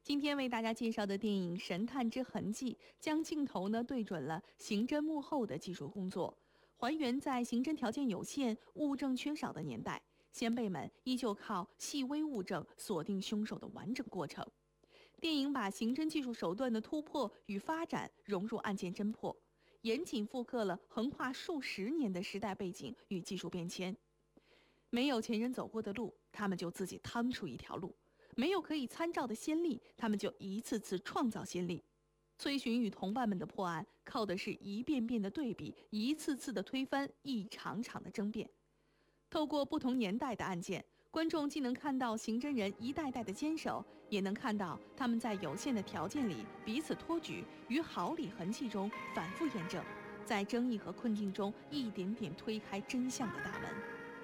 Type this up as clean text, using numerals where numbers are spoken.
今天为大家介绍的电影《神探之痕迹》，将镜头对准了刑侦幕后的技术工作，还原在刑侦条件有限、物证缺少的年代，先辈们依旧靠细微物证锁定凶手的完整过程。电影把刑侦技术手段的突破与发展融入案件侦破，严谨复刻了横跨数十年的时代背景与技术变迁。没有前人走过的路，他们就自己趟出一条路；没有可以参照的先例，他们就一次次创造先例。崔巡与同伴们的破案，靠的是一遍遍的对比，一次次的推翻，一场场的争辩。透过不同年代的案件，观众既能看到刑侦人一代代的坚守，也能看到他们在有限的条件里彼此托举，于毫厘痕迹中反复验证，在争议和困境中一点点推开真相的大门。